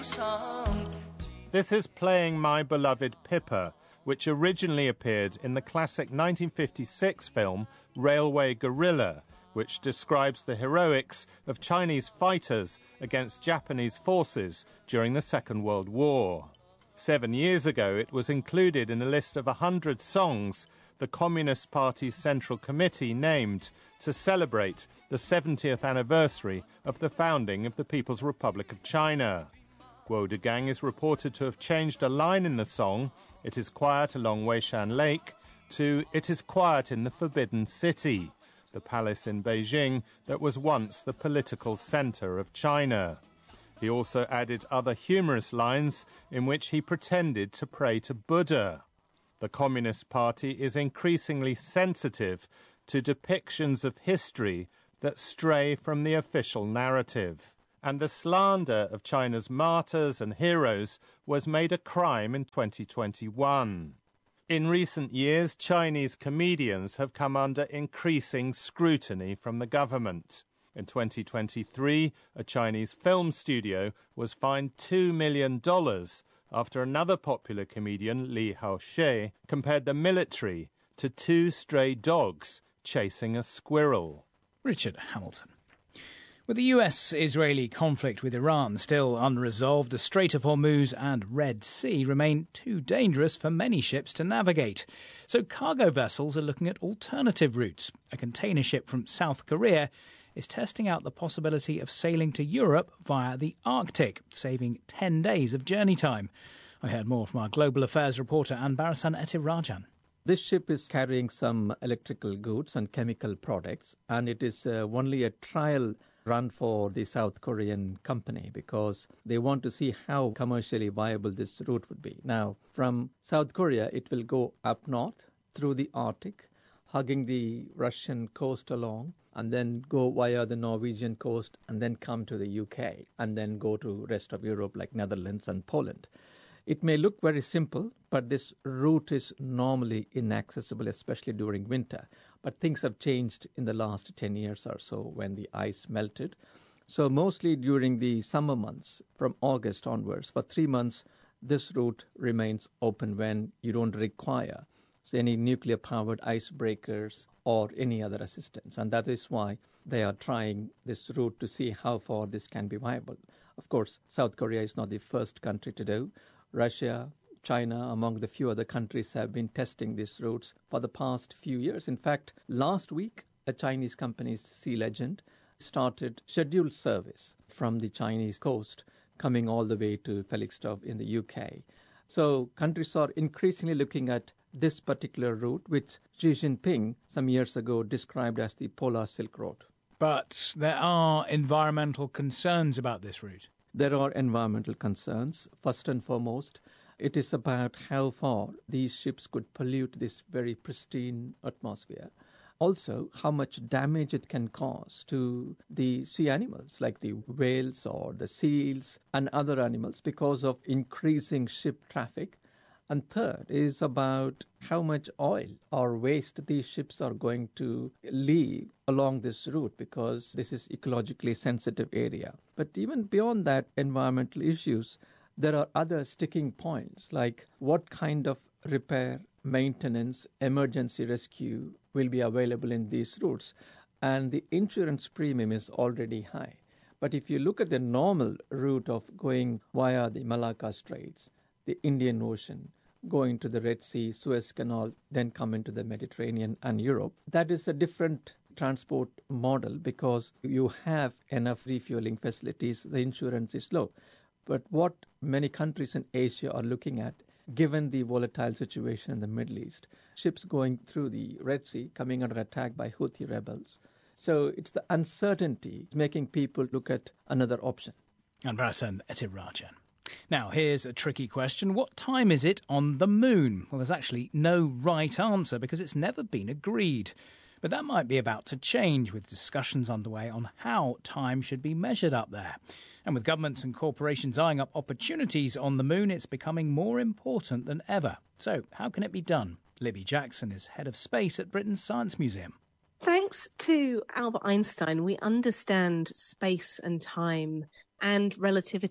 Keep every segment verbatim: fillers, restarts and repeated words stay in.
This is Playing My Beloved Pippa, which originally appeared in the classic nineteen fifty-six film Railway Guerrilla, which describes the heroics of Chinese fighters against Japanese forces during the Second World War. Seven years ago, it was included in a list of one hundred songs the Communist Party's Central Committee named to celebrate the seventieth anniversary of the founding of the People's Republic of China. Guo Degang is reported to have changed a line in the song, "It is quiet along Weishan Lake," to "It is quiet in the Forbidden City," the palace in Beijing that was once the political centre of China. He also added other humorous lines in which he pretended to pray to Buddha. The Communist Party is increasingly sensitive to depictions of history that stray from the official narrative. And the slander of China's martyrs and heroes was made a crime in twenty twenty-one. In recent years, Chinese comedians have come under increasing scrutiny from the government. In twenty twenty-three, a Chinese film studio was fined two million dollars after another popular comedian, Li Haoxie, compared the military to two stray dogs chasing a squirrel. Richard Hamilton. With the U S-Israeli conflict with Iran still unresolved, the Strait of Hormuz and Red Sea remain too dangerous for many ships to navigate. So cargo vessels are looking at alternative routes. A container ship from South Korea is testing out the possibility of sailing to Europe via the Arctic, saving ten days of journey time. I heard more from our global affairs reporter Anbarasan Ethirajan. This ship is carrying some electrical goods and chemical products, and it is uh, only a trial run for the South Korean company because they want to see how commercially viable this route would be. Now, from South Korea, it will go up north through the Arctic, hugging the Russian coast along, and then go via the Norwegian coast, and then come to the U K, and then go to rest of Europe like Netherlands and Poland. It may look very simple, but this route is normally inaccessible, especially during winter. But things have changed in the last ten years or so when the ice melted. So mostly during the summer months, from August onwards, for three months, this route remains open when you don't require so any nuclear-powered icebreakers or any other assistance. And that is why they are trying this route to see how far this can be viable. Of course, South Korea is not the first country to do. Russia, China, among the few other countries, have been testing these routes for the past few years. In fact, last week, a Chinese company, Sea Legend, started scheduled service from the Chinese coast, coming all the way to Felixstowe in the U K. So countries are increasingly looking at this particular route, which Xi Jinping some years ago described as the Polar Silk Road. But there are environmental concerns about this route. There are environmental concerns. First and foremost, it is about how far these ships could pollute this very pristine atmosphere. Also, how much damage it can cause to the sea animals like the whales or the seals and other animals because of increasing ship traffic. And third is about how much oil or waste these ships are going to leave along this route because this is ecologically sensitive area. But even beyond that environmental issues, there are other sticking points like what kind of repair, maintenance, emergency rescue will be available in these routes. And the insurance premium is already high. But if you look at the normal route of going via the Malacca Straits, the Indian Ocean, going to the Red Sea, Suez Canal, then come into the Mediterranean and Europe, that is a different transport model because you have enough refueling facilities, the insurance is low. But what many countries in Asia are looking at, given the volatile situation in the Middle East, ships going through the Red Sea, coming under attack by Houthi rebels. So it's the uncertainty making people look at another option. Anbarasan Ethirajan. Now, here's a tricky question. What time is it on the moon? Well, there's actually no right answer because it's never been agreed. But that might be about to change with discussions underway on how time should be measured up there. And with governments and corporations eyeing up opportunities on the moon, it's becoming more important than ever. So how can it be done? Libby Jackson is head of space at Britain's Science Museum. Thanks to Albert Einstein, we understand space and time and relativity.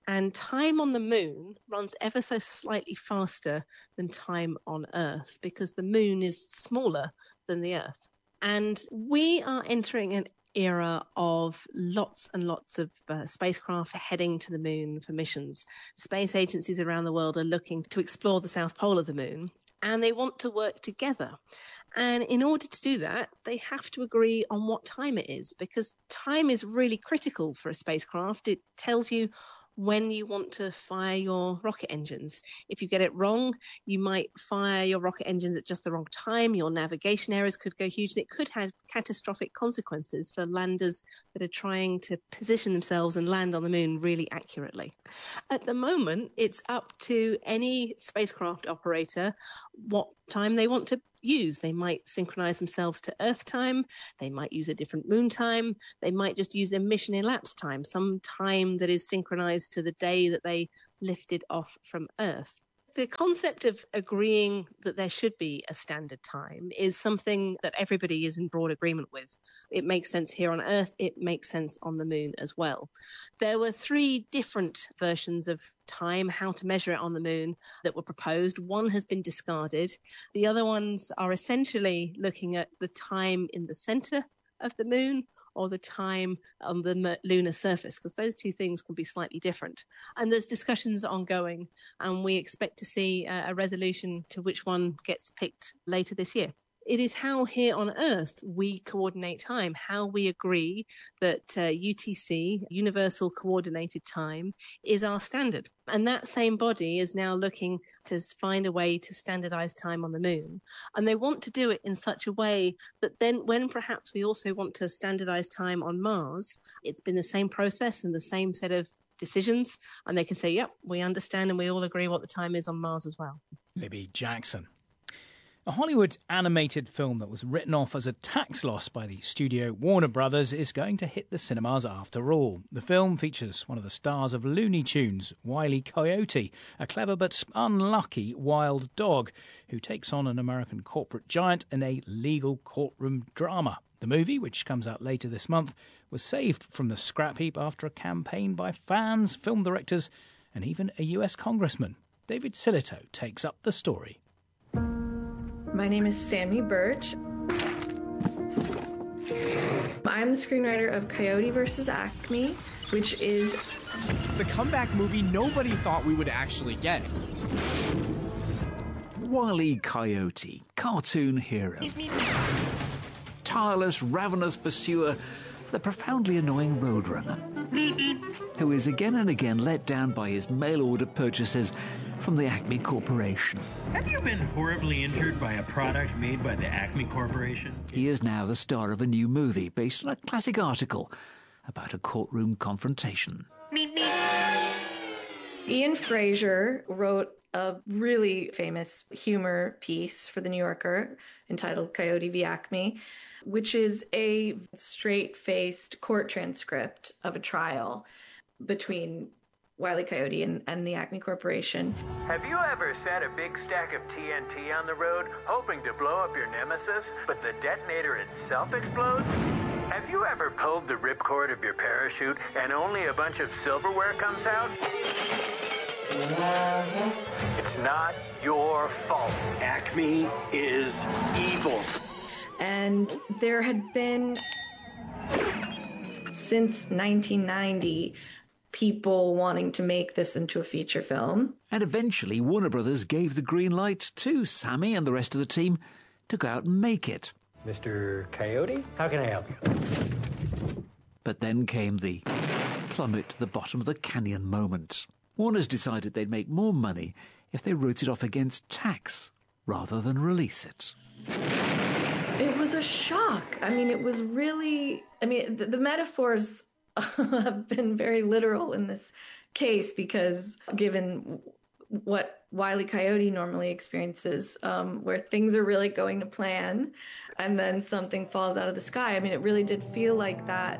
And time on the moon runs ever so slightly faster than time on Earth because the moon is smaller than the Earth. And we are entering an era of lots and lots of uh, spacecraft heading to the moon for missions. Space agencies around the world are looking to explore the South Pole of the moon, and they want to work together. And in order to do that, they have to agree on what time it is, because time is really critical for a spacecraft. It tells you when you want to fire your rocket engines. If you get it wrong, you might fire your rocket engines at just the wrong time. Your navigation errors could go huge, and it could have catastrophic consequences for landers that are trying to position themselves and land on the moon really accurately. At the moment, it's up to any spacecraft operator what time they want to use. They might synchronize themselves to Earth time. They might use a different moon time. They might just use a mission elapsed time, some time that is synchronized to the day that they lifted off from Earth. The concept of agreeing that there should be a standard time is something that everybody is in broad agreement with. It makes sense here on Earth. It makes sense on the moon as well. There were three different versions of time, how to measure it on the moon, that were proposed. One has been discarded. The other ones are essentially looking at the time in the center of the moon or the time on the lunar surface, because those two things can be slightly different. And there's discussions ongoing, and we expect to see a resolution to which one gets picked later this year. It is how here on Earth we coordinate time, how we agree that uh, U T C, Universal Coordinated Time, is our standard. And that same body is now looking to find a way to standardize time on the moon. And they want to do it in such a way that then when perhaps we also want to standardize time on Mars, it's been the same process and the same set of decisions. And they can say, yep, we understand and we all agree what the time is on Mars as well. Libby Jackson. A Hollywood animated film that was written off as a tax loss by the studio Warner Brothers is going to hit the cinemas after all. The film features one of the stars of Looney Tunes, Wile E. Coyote, a clever but unlucky wild dog who takes on an American corporate giant in a legal courtroom drama. The movie, which comes out later this month, was saved from the scrap heap after a campaign by fans, film directors and even a U S congressman. David Silito takes up the story. My name is Sammy Birch. I'm the screenwriter of Coyote versus Acme, which is the comeback movie nobody thought we would actually get. Wile E. Coyote, cartoon hero. Tireless, ravenous pursuer of the profoundly annoying Roadrunner, who is again and again let down by his mail-order purchases from the Acme Corporation. Have you been horribly injured by a product made by the Acme Corporation? He is now the star of a new movie based on a classic article about a courtroom confrontation. Ian Fraser wrote a really famous humor piece for The New Yorker entitled Coyote v. Acme, which is a straight-faced court transcript of a trial between Wile E. Coyote and, and the Acme Corporation. Have you ever set a big stack of T N T on the road, hoping to blow up your nemesis, but the detonator itself explodes? Have you ever pulled the ripcord of your parachute and only a bunch of silverware comes out? It's not your fault. Acme is evil. And there had been, since nineteen ninety, people wanting to make this into a feature film. And eventually Warner Brothers gave the green light to Sammy and the rest of the team to go out and make it. Mister Coyote, how can I help you? But then came the plummet to the bottom of the canyon moment. Warner's decided they'd make more money if they wrote it off against tax rather than release it. It was a shock. I mean, it was really... I mean, the, the metaphors have been very literal in this case because given what Wile E. Coyote normally experiences, um, where things are really going to plan and then something falls out of the sky. I mean, it really did feel like that.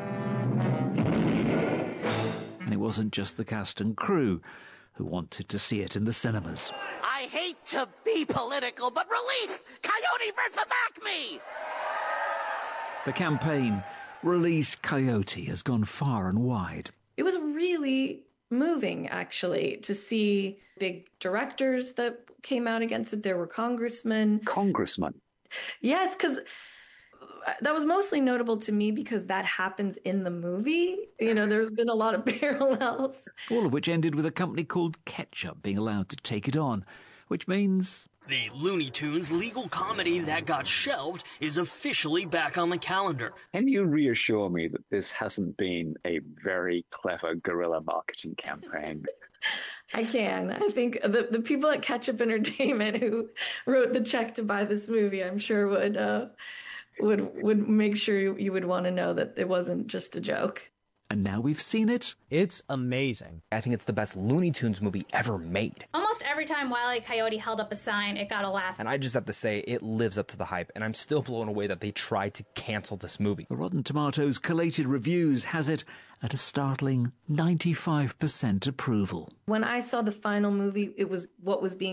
And it wasn't just the cast and crew who wanted to see it in the cinemas. I hate to be political, but release Coyote versus Acme! The campaign, Release Coyote, has gone far and wide. It was really moving, actually, to see big directors that came out against it. There were congressmen. Congressmen? Yes, because that was mostly notable to me because that happens in the movie. You know, there's been a lot of parallels. All of which ended with a company called Ketchup being allowed to take it on, which means... the Looney Tunes legal comedy that got shelved is officially back on the calendar. Can you reassure me that this hasn't been a very clever guerrilla marketing campaign? I can. I think the, the people at Ketchup Entertainment who wrote the check to buy this movie, I'm sure would uh, would would make sure you, you would want to know that it wasn't just a joke. And now we've seen it. It's amazing. I think it's the best Looney Tunes movie ever made. Almost every time Wile E. Coyote held up a sign, it got a laugh. And I just have to say, it lives up to the hype, and I'm still blown away that they tried to cancel this movie. The Rotten Tomatoes collated reviews has it at a startling ninety-five percent approval. When I saw the final movie, it was what was being